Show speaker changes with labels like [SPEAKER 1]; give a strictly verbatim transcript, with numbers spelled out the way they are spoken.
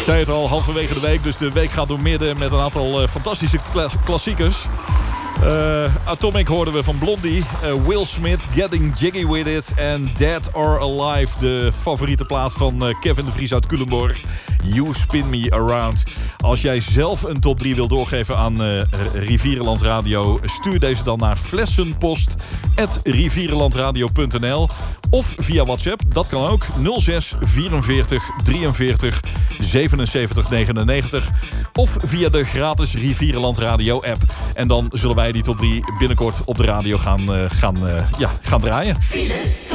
[SPEAKER 1] zei het al, halverwege de week. Dus de week gaat door midden met een aantal uh, fantastische kla- klassiekers. Uh, Atomic hoorden we van Blondie. Uh, Will Smith, Getting Jiggy With It. En Dead or Alive, de favoriete plaat van uh, Kevin de Vries uit Culemborg. You Spin Me Around. Als jij zelf een top drie wil doorgeven aan uh, Rivierenland Radio... stuur deze dan naar flessenpost at rivierenlandradio punt n l of via WhatsApp. Dat kan ook. nul zes vierenveertig drieënveertig zevenenzeventig negenennegentig. Of via de gratis Rivierenland Radio app. En dan zullen wij die top drie binnenkort op de radio gaan, uh, gaan, uh, ja, gaan draaien.